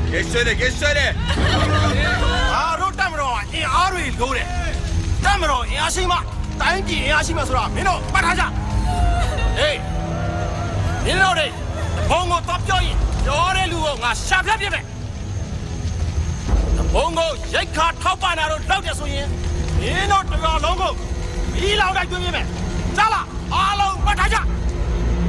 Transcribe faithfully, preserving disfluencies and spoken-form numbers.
Geç söyle, geç söyle. Aro tamro, in arui lore. Tamro, in asima, tangi in asima sura. Mino, pataja. Hey, mino re. Bongo top join. Yore luo nga shapya pibe. Bongo yekha thaupa na ro lauk de so yin. Mino twa longo. Mi lauk dai twin pibe. Jala, ala